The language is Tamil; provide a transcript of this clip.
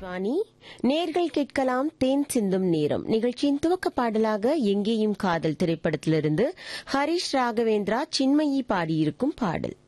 ஆகாஷ்வாணி நேர்கள் கேட்கலாம் தேன் சிந்தும் நேரம் நிகழ்ச்சியின் துவக்க பாடலாக எங்கேயும் காதல் திரைப்படத்திலிருந்து ஹரிஷ் ராகவேந்திரா சின்மயி பாடியிருக்கும் பாடல்.